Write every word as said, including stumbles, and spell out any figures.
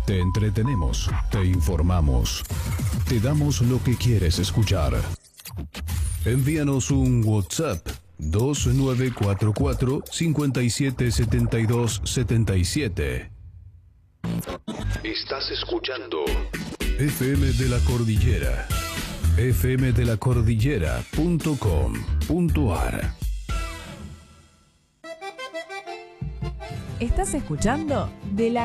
Te entretenemos, te informamos, te damos lo que quieres escuchar. Envíanos un WhatsApp dos nueve cuatro cuatro, cinco siete siete dos siete siete. Estás escuchando F M de la Cordillera. F M de la Cordillera punto com punto a r. Estás escuchando de la